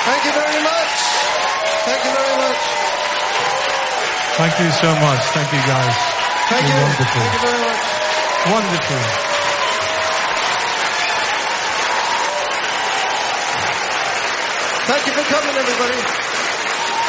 Thank you very much. Thank you very much. Thank you so much. Thank you, guys. Thank you. Wonderful. Thank you very much. Wonderful. Thank you for coming, everybody.